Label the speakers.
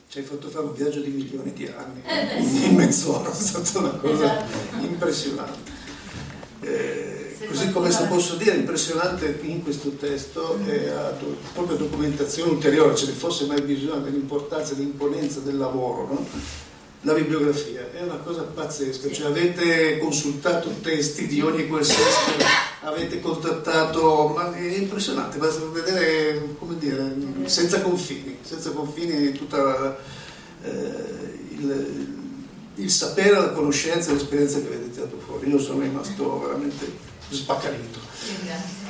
Speaker 1: ci hai fatto fare un viaggio di milioni di anni in mezz'ora, è stata una cosa impressionante. Così come se posso dire, impressionante in questo testo è proprio documentazione ulteriore, ce ne fosse mai bisogno, dell'importanza e dell'imponenza del lavoro, no? La bibliografia è una cosa pazzesca, cioè avete consultato testi di ogni qualsiasi, avete contattato, ma è impressionante, basta vedere, come dire, senza confini tutta il sapere, la conoscenza e l'esperienza che avete tirato fuori. Io sono rimasto veramente sbaccarito.